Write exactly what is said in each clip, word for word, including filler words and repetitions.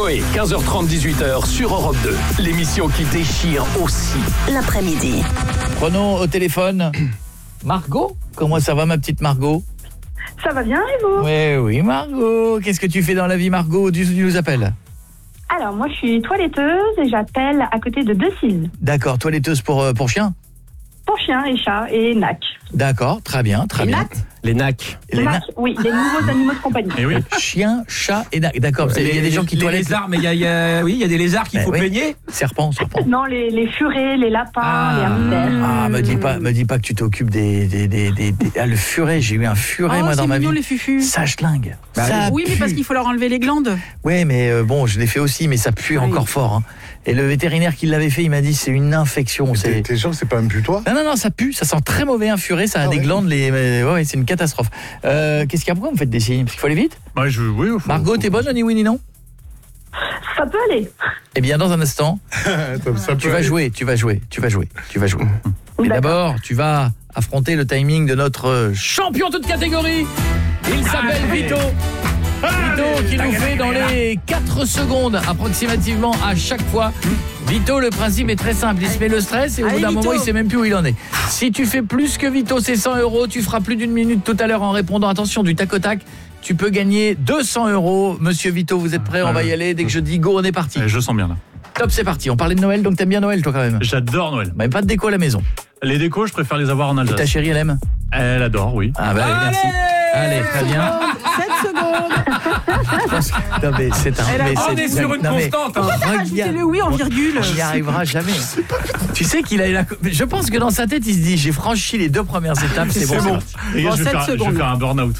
Coé, quinze heures trente, dix-huit heures sur Europe deux. L'émission qui déchire aussi l'après-midi. Prenons au téléphone Margot. Comment ça va, ma petite Margot? Ça va bien, et vous? Oui, oui, Margot. Qu'est-ce que tu fais dans la vie, Margot? Tu nous appelles? Alors, moi, je suis toiletteuse et j'appelle à côté de Decize. D'accord, toiletteuse pour, euh, pour chien? Pour chiens et chats et N A C. D'accord, très bien, très Et bien. N A C? Les N A C. Les N A na- C, oui, les nouveaux animaux de compagnie. Eh oui. Chien, chat et N A C. D'accord, il y a des gens qui les toilettent. lézards, mais il y a, il y a- oui, il y a des lézards qu'il Eh faut oui. peigner. Serpent, serpent. Non, les, les furets, les lapins, Ah. les hamsters. Ah, me dis pas, me dis pas que tu t'occupes des, des, des, des, des- Ah, le furet, j'ai eu un furet, Oh, moi, dans c'est ma mignon, vie. les fufus. Ça schlingue. Bah Ça Oui, mais pue. parce qu'il faut leur enlever les glandes. Ouais, mais euh, bon, je l'ai fait aussi, mais ça pue Oui. encore fort. Hein. Et le vétérinaire qui l'avait fait, il m'a dit c'est une infection. T'es C'est... t'es sûr que c'est pas même plus toi? Non, non, non, ça pue, ça sent très mauvais un furet, ça a Ah des ouais. glandes, les... mais, ouais, c'est une catastrophe. Euh, qu'est-ce qu'il y a? Pourquoi vous me faites des signes? Parce qu'il faut aller vite? Ouais, je, oui, faut- Margot, faut- t'es bonne, ni oui ni non? Ça peut aller. Eh bien, dans un instant, ça, ça tu peut vas aller. jouer, tu vas jouer, tu vas jouer, tu vas jouer. Mais D'accord. d'abord, tu vas affronter le timing de notre champion toute catégorie. Il s'appelle Vito. Vito qui nous fait dans les quatre secondes approximativement à chaque fois. Vito, le principe est très simple, il se met le stress et au bout Allez, d'un Vito. moment il sait même plus où il en est. Si tu fais plus que Vito, c'est cent euros, tu feras plus d'une minute tout à l'heure en répondant, attention, du tac au tac, tu peux gagner deux cents euros. Monsieur Vito, vous êtes prêt? On va y aller, dès que je dis go, on est parti. Je sens bien là. Top, c'est parti, on parlait de Noël, donc t'aimes bien Noël toi quand même? J'adore Noël. Bah, pas de déco à la maison. Les décos, je préfère les avoir en Ta Alsace. chérie elle aime? Elle adore, oui. Ah bah allez, merci. Allez, très bien. sept secondes. Non mais c'est un... Elle a- mais On c'est- est sur une non, mais- constante. Hein. Regarde. Le oui en virgule. On n'y arrivera jamais. Tu sais qu'il a la... Je pense que dans sa tête, il se dit j'ai franchi les deux premières étapes, c'est bon. C'est bon. c'est Les gars, Bon, je, vais sept faire, je vais secondes. faire un burn-out.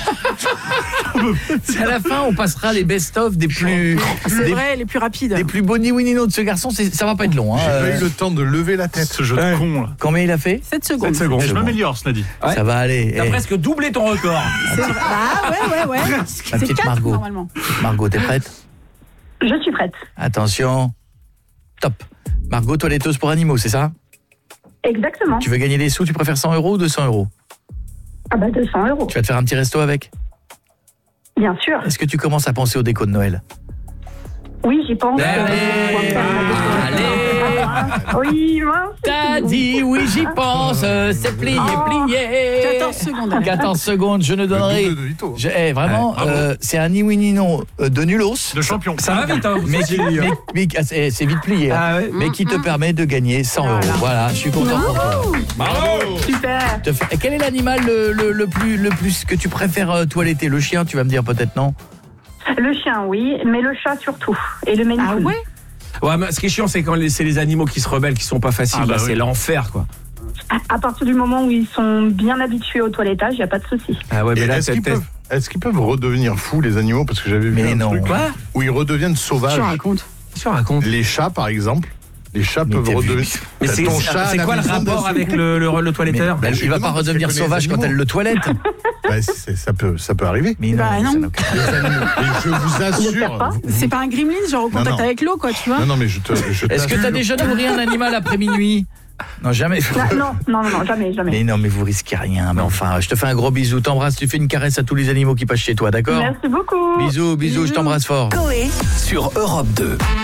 C'est à la fin, on passera les best-of des plus C'est des, vrai, les plus rapides. des plus beaux ni oui ni non de ce garçon. C'est- Ça va pas être long. Hein. J'ai pas Euh, eu le temps de lever la tête. Ce jeu de con là. Combien il a fait? sept secondes. sept secondes. Je m'améliore, cela dit. Ouais. Ça va aller. T'as Eh, presque doublé ton record. C'est vrai. Ah ouais, ouais, ouais. ma C'est petite quatre Margot. normalement. Margot, t'es prête? Je suis prête. Attention. Top. Margot, toiletteuse pour animaux, c'est ça? Exactement. Tu veux gagner des sous, tu préfères cent euros ou deux cents euros? Ah bah deux cents euros. Tu vas te faire un petit resto avec? Bien sûr. Est-ce que tu commences à penser au déco de Noël? Oui, j'y pense. Allez, allez. Oui, mince. T'as dit oui, j'y pense, euh, c'est plié, Oh, plié. quatorze secondes. quatorze secondes, je ne Le donnerai... double de Vito. Je, eh, vraiment, Ouais, bravo. euh, c'est un ni oui ni non euh, de nulos. De champion. Ça va vite, hein. vous Mais, savez, qui- hein. mais- mais- c'est c'est vite plié, hein. Ah ouais. Mais qui te permet de gagner cent euros. Voilà, je suis content pour toi. Bravo. Super. Te fais- et quel est l'animal le, le, le plus, le plus que tu préfères euh, toiletter? Le chien, tu vas me dire peut-être non? Le chien, oui, mais le chat surtout. Et le Maine Ah Coon. ouais. Ouais, mais ce qui est chiant, c'est quand les- c'est les animaux qui se rebellent, qui sont pas faciles. Ah bah Là, oui. c'est l'enfer, quoi. À partir du moment où ils sont bien habitués au toilettage, il n'y a pas de souci. Ah ouais, Et mais là, Est-ce t'as- qu'ils t'as- peuvent, est-ce qu'ils peuvent redevenir fous, les animaux? Parce que j'avais vu Mais un non. truc Quoi? où ils redeviennent sauvages. Tu racontes. Qu'est-ce que tu racontes? Les chats, par exemple, les chats Mais peuvent t'as vu- redevenir... Mais c'est Ton c'est- chat à c'est la quoi le maison rapport d'un avec seul le, le, le Mais, toiletteur? bah, il va justement, pas parce redevenir qu'elle connaît sauvage les quand animaux. elle le toilette. Bah, c'est- ça, peut, ça peut arriver. Mais Bah, ça non. n'a aucun- Les animaux. Et je vous J'espère pas. assure... vous- C'est pas un gremlin, genre au Non, contact non. avec l'eau, quoi, tu vois. Non, non, mais je te... je Est-ce que t'assure- t'as déjà nourri un animal après minuit? Non, jamais. Ah, non, non, non, non, jamais, jamais. Mais non, mais vous risquez rien. Mais enfin, je te fais un gros bisou. T'embrasses, tu fais une caresse à tous les animaux qui passent chez toi, d'accord? Merci beaucoup. Bisous, bisous, je t'embrasse fort. Coé sur Europe deux.